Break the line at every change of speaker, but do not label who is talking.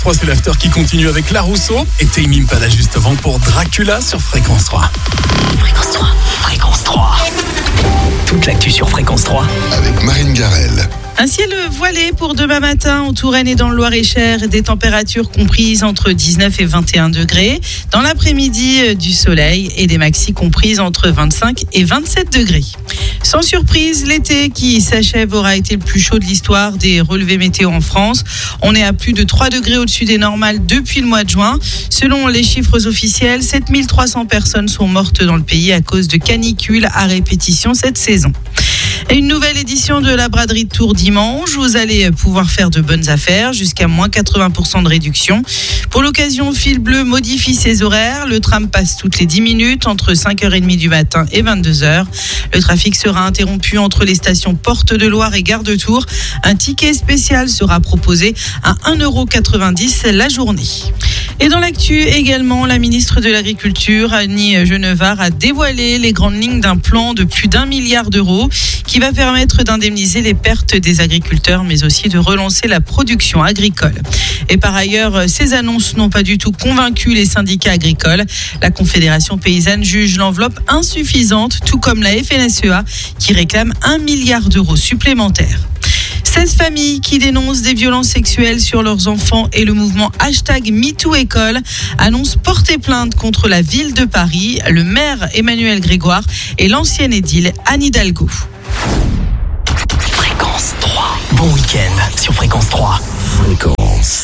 3, c'est l'after qui continue avec La Rousseau et Tame Impala juste avant pour Dracula sur Fréquence 3.
Fréquence 3. Fréquence 3. Toute l'actu sur Fréquence 3.
Avec Marine Garrel.
Un ciel voilé pour demain matin en Touraine et dans le Loir-et-Cher. Des températures comprises entre 19 et 21 degrés. Dans l'après-midi, du soleil et des maxis comprises entre 25 et 27 degrés. Sans surprise, l'été qui s'achève aura été le plus chaud de l'histoire des relevés météo en France. On est à plus de 3 degrés au-dessus des normales depuis le mois de juin. Selon les chiffres officiels, 7300 personnes sont mortes dans le pays à cause de canicules à répétition cette saison. Et une nouvelle édition de la braderie de Tours dimanche. Vous allez pouvoir faire de bonnes affaires jusqu'à moins 80% de réduction. Pour l'occasion, Fil Bleu modifie ses horaires. Le tram passe toutes les 10 minutes entre 5h30 du matin et 22h. Le trafic sera interrompu entre les stations Porte de Loire et Gare de Tours. Un ticket spécial sera proposé à 1,90 € la journée. Et dans l'actu également, la ministre de l'Agriculture, Annie Genevard, a dévoilé les grandes lignes d'un plan de plus d'1 milliard d'euros qui va permettre d'indemniser les pertes des agriculteurs, mais aussi de relancer la production agricole. Et par ailleurs, ces annonces n'ont pas du tout convaincu les syndicats agricoles. La Confédération paysanne juge l'enveloppe insuffisante, tout comme la FNSEA qui réclame 1 milliard d'euros supplémentaires. 16 familles qui dénoncent des violences sexuelles sur leurs enfants et le mouvement #MeTooEcole annoncent porter plainte contre la ville de Paris, le maire Emmanuel Grégoire et l'ancienne édile Anne Hidalgo.
Fréquence 3. Bon week-end sur Fréquence 3.